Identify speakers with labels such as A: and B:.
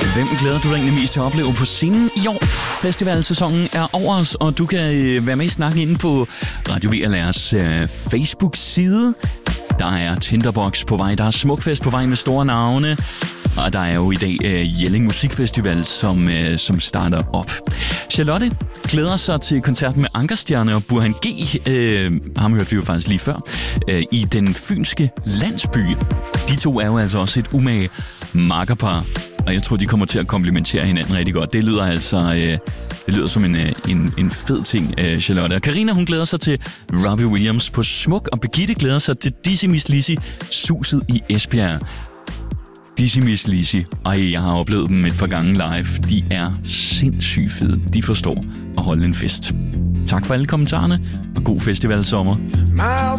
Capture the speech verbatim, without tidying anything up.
A: Hvem glæder du dig egentlig mest til at opleve på scenen i år? Festivalsæsonen er over os, og du kan øh, være med i snakken inde på Radio V L R's øh, Facebook-side. Der er Tinderbox på vej, der er Smukfest på vej med store navne, og der er jo i dag øh, Jelling Musikfestival, som, øh, som starter op. Charlotte glæder sig til koncerten med Ankerstjerne og Burhan G. Øh, ham hørte vi jo faktisk lige før. Øh, I den fynske landsby. De to er jo altså også et umage makkerpar, og jeg tror, de kommer til at komplementere hinanden rigtig godt. Det lyder altså øh, det lyder som en, en, en fed ting, øh, Charlotte. Og Karina, hun glæder sig til Robbie Williams på Smuk, og Birgitte glæder sig til Dizzy Miss Lizzy, Suset i Esbjerg. Dizzy Miss Lizzy, ej, jeg har oplevet dem et par gange live. De er sindssygt fede. De forstår at holde en fest. Tak for alle kommentarerne, og god festivalsommer.